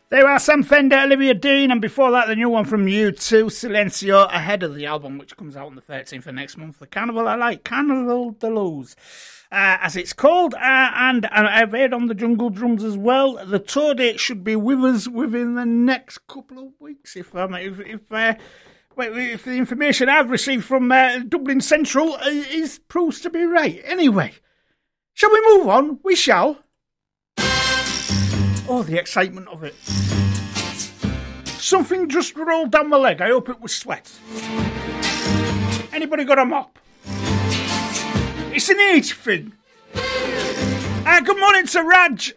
There are Sam Fender, Olivia Dean, and before that, the new one from U2, Silencio, ahead of the album, which comes out on the 13th of next month. The Carnival I Like, Carnival de Luz, as it's called, and I've heard on the Jungle Drums as well. The tour date should be with us within the next couple of weeks, if the information I've received from Dublin Central proves to be right. Anyway, shall we move on? We shall. Oh, the excitement of it. Something just rolled down my leg. I hope it was sweat. Anybody got a mop? It's an age thing. Good morning to Raj.